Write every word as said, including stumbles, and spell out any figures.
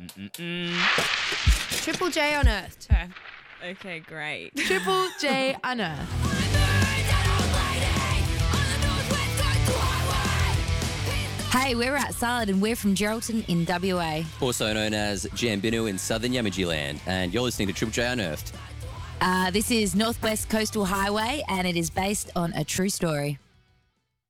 Mm-mm-mm. Triple J Unearthed. Okay, great. Triple J Unearthed. Hey, we're Rat Salad and we're from Geraldton in W A. Also known as Jambinu in southern Yamaji land. And you're listening to Triple J Unearthed. Uh, this is Northwest Coastal Highway and it is based on a true story.